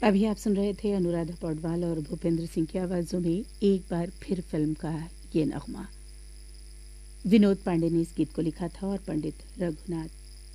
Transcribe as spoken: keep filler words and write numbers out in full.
अभी आप सुन रहे थे अनुराधा पौडवाल और भूपेंद्र सिंह की आवाज़ों में एक बार फिर फिल्म का ये नगमा। विनोद पांडे ने इस गीत को लिखा था और पंडित रघुनाथ